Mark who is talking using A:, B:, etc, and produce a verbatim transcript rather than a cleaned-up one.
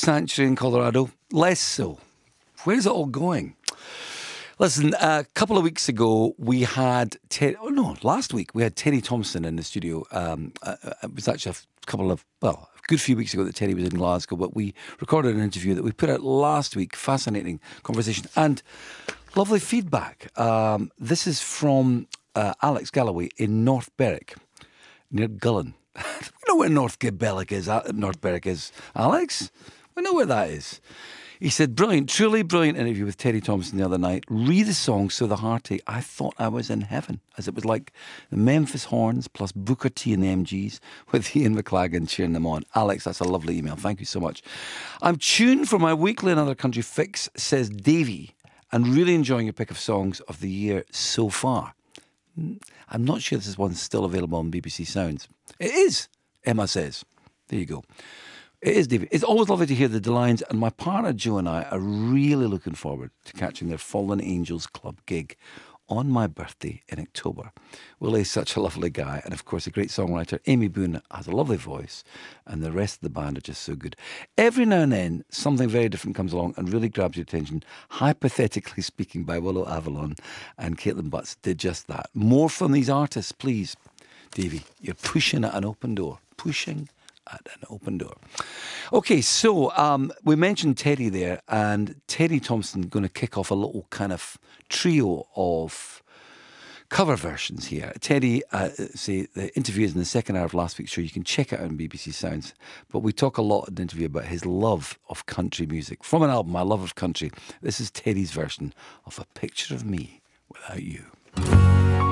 A: sanctuary in Colorado? Less so. Where's it all going? Listen, a couple of weeks ago we had Terry, oh no, last week we had Terry Thompson in the studio. Um, uh, it was actually a couple of, well, a good few weeks ago that Terry was in Glasgow, but we recorded an interview that we put out last week. Fascinating conversation and lovely feedback. Um, this is from uh, Alex Galloway in North Berwick, near Gullen. We know where North Berwick is. North Berwick is, Alex. We know where that is. He said, brilliant, truly brilliant interview with Terry Thompson the other night. Read the song So the Heartache. I thought I was in heaven, as it was like the Memphis Horns plus Booker T and the M Gs with Ian McLagan cheering them on. Alex, that's a lovely email. Thank you so much. I'm tuned for my weekly Another Country fix, says Davey, and really enjoying your pick of songs of the year so far. I'm not sure this one's still available on B B C Sounds. It is, Emma says. There you go. It is, David. It's always lovely to hear the DeLines, and my partner Joe and I are really looking forward to catching their Fallen Angels Club gig on my birthday in October. Willie's such a lovely guy, and of course a great songwriter. Amy Boone has a lovely voice, and the rest of the band are just so good. Every now and then, something very different comes along and really grabs your attention. Hypothetically Speaking by Willow Avalon and Caitlin Butts did just that. More from these artists, please. Davey, you're pushing at an open door. Pushing at an open door. Okay, so um, we mentioned Terry there, and Terry Thompson going to kick off a little kind of trio of cover versions here. Terry, uh, say the interview is in the second hour of last week's show. You can check it out on B B C Sounds. But we talk a lot in the interview about his love of country music. From an album, My Love of Country, this is Terry's version of A Picture of Me Without You.